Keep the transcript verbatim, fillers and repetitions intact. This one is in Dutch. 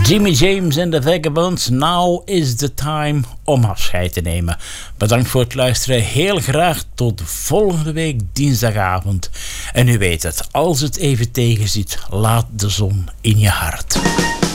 Jimmy James en de Vagabonds, now is the time om afscheid te nemen. Bedankt voor het luisteren, heel graag tot volgende week dinsdagavond. En u weet het, als het even tegenzit, laat de zon in je hart.